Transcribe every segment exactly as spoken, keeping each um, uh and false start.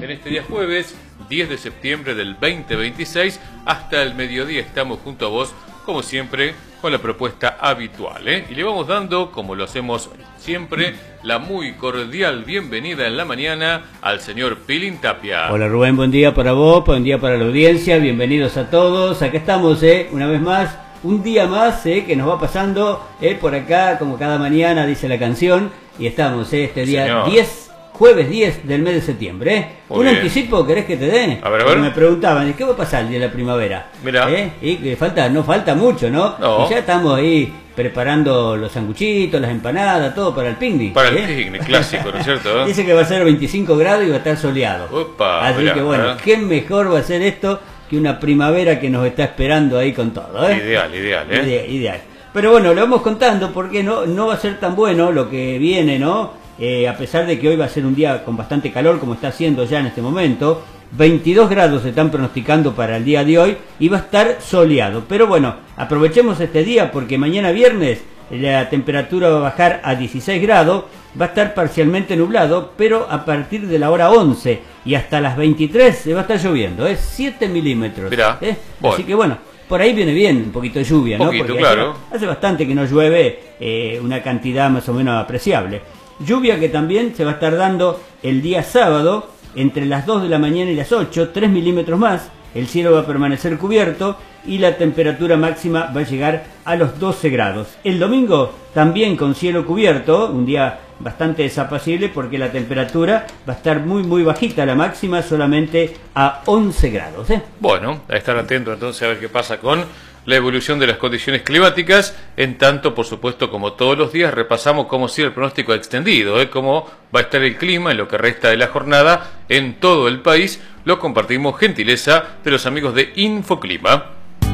en este día jueves diez de septiembre del veinte veintiséis. Hasta el mediodía estamos junto a vos, como siempre, con la propuesta habitual, ¿eh? Y le vamos dando, como lo hacemos siempre, la muy cordial bienvenida en la mañana al señor Pilín Tapia. Hola Rubén, buen día para vos, buen día para la audiencia, bienvenidos a todos. Acá estamos, ¿eh? Una vez más, un día más, ¿eh? Que nos va pasando, ¿eh? Por acá, como cada mañana dice la canción, y estamos, ¿eh? Este día Señor. diez, jueves diez del mes de septiembre, ¿eh? Muy ¿Un bien. anticipo querés que te dé? A ver, a ver. Me preguntaban, ¿qué va a pasar el día de la primavera? Mirá. ¿Eh? Y que falta, no falta mucho, ¿no? No. Y ya estamos ahí preparando los sanguchitos, las empanadas, todo para el picnic. Para el ¿eh? picnic clásico, ¿no es cierto? Dice que va a ser veinticinco grados y va a estar soleado. Opa, Así mirá, que bueno, ¿verdad? ¿qué mejor va a ser esto que una primavera que nos está esperando ahí con todo? ¿eh? Ideal, ideal, ¿eh? Ide ideal. Pero bueno, lo vamos contando porque no, no va a ser tan bueno lo que viene, ¿no? Eh, a pesar de que hoy va a ser un día con bastante calor, como está haciendo ya en este momento, veintidós grados se están pronosticando para el día de hoy y va a estar soleado. Pero bueno, aprovechemos este día porque mañana viernes la temperatura va a bajar a dieciséis grados, va a estar parcialmente nublado, pero a partir de la hora once y hasta las veintitrés se va a estar lloviendo, ¿eh? siete milímetros. Mirá, ¿eh? bueno. Así que bueno, por ahí viene bien un poquito de lluvia, ¿no? Poquito, Porque claro. hace, hace bastante que no llueve eh, una cantidad más o menos apreciable. Lluvia que también se va a estar dando el día sábado, entre las dos de la mañana y las ocho, tres milímetros más. El cielo va a permanecer cubierto y la temperatura máxima va a llegar a los doce grados. El domingo también con cielo cubierto, un día bastante desapacible porque la temperatura va a estar muy muy bajita, la máxima solamente a once grados. ¿eh? Bueno, a estar atento entonces a ver qué pasa con la evolución de las condiciones climáticas. En tanto, por supuesto, como todos los días, repasamos cómo sigue el pronóstico extendido, ¿eh? Cómo va a estar el clima en lo que resta de la jornada en todo el país. Lo compartimos, gentileza de los amigos de Infoclima.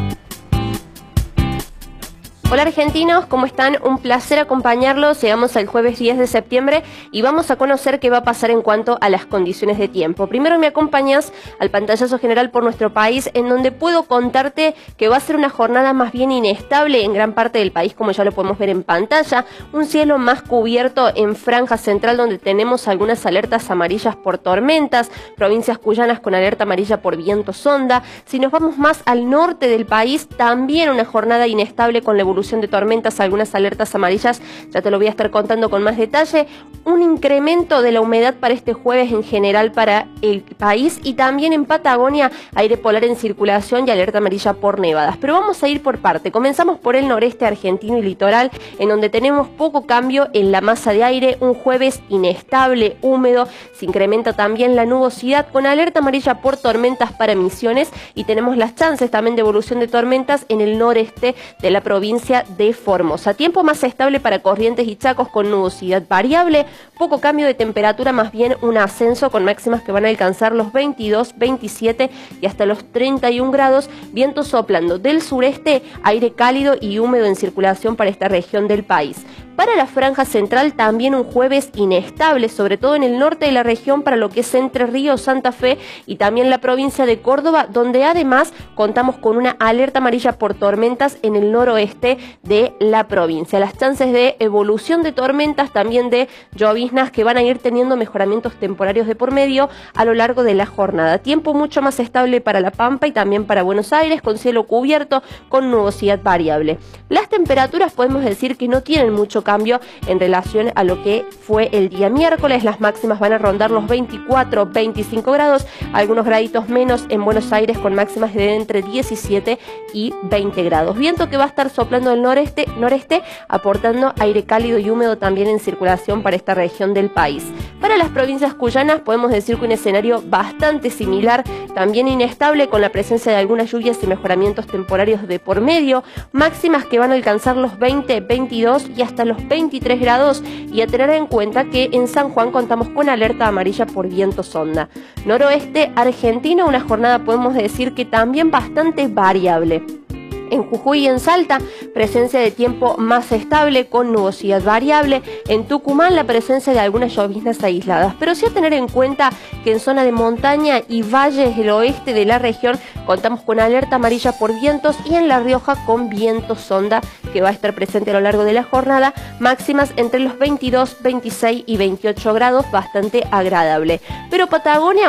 Hola argentinos, ¿cómo están? Un placer acompañarlos. Llegamos al jueves diez de septiembre y vamos a conocer qué va a pasar en cuanto a las condiciones de tiempo. Primero me acompañas al pantallazo general por nuestro país, en donde puedo contarte que va a ser una jornada más bien inestable en gran parte del país, como ya lo podemos ver en pantalla. Un cielo más cubierto en franja central, donde tenemos algunas alertas amarillas por tormentas, provincias cuyanas con alerta amarilla por viento sonda. Si nos vamos más al norte del país, también una jornada inestable con la evolución de tormentas, algunas alertas amarillas, ya te lo voy a estar contando con más detalle. Un incremento de la humedad para este jueves en general para el país, y también en Patagonia aire polar en circulación y alerta amarilla por nevadas. Pero vamos a ir por parte. Comenzamos por el noreste argentino y litoral, en donde tenemos poco cambio en la masa de aire, un jueves inestable, húmedo, se incrementa también la nubosidad con alerta amarilla por tormentas para Misiones, y tenemos las chances también de evolución de tormentas en el noreste de la provincia de Formosa. Tiempo más estable para Corrientes y Chacos con nubosidad variable, poco cambio de temperatura, más bien un ascenso con máximas que van a alcanzar los veintidós, veintisiete y hasta los treinta y un grados, viento soplando del sureste, aire cálido y húmedo en circulación para esta región del país. Para la franja central también un jueves inestable, sobre todo en el norte de la región para lo que es Entre Ríos, Santa Fe y también la provincia de Córdoba, donde además contamos con una alerta amarilla por tormentas en el noroeste de la provincia. Las chances de evolución de tormentas, también de lloviznas, que van a ir teniendo mejoramientos temporarios de por medio a lo largo de la jornada. Tiempo mucho más estable para La Pampa y también para Buenos Aires, con cielo cubierto, con nubosidad variable. Las temperaturas podemos decir que no tienen mucho cambio en relación a lo que fue el día miércoles. Las máximas van a rondar los veinticuatro, veinticinco grados, algunos graditos menos en Buenos Aires, con máximas de entre diecisiete y veinte grados. Viento que va a estar soplando del noreste, noreste, aportando aire cálido y húmedo también en circulación para esta región del país. Para las provincias cuyanas podemos decir que un escenario bastante similar, también inestable, con la presencia de algunas lluvias y mejoramientos temporarios de por medio, máximas que van a alcanzar los veinte, veintidós y hasta los veintitrés grados, y a tener en cuenta que en San Juan contamos con alerta amarilla por viento sonda. Noroeste argentino, una jornada podemos decir que también bastante variable. En Jujuy y en Salta, presencia de tiempo más estable con nubosidad variable. En Tucumán, la presencia de algunas lloviznas aisladas. Pero sí a tener en cuenta que en zona de montaña y valles del oeste de la región contamos con alerta amarilla por vientos, y en La Rioja con viento sonda que va a estar presente a lo largo de la jornada. Máximas entre los veintidós, veintiséis y veintiocho grados, bastante agradable. Pero Patagonia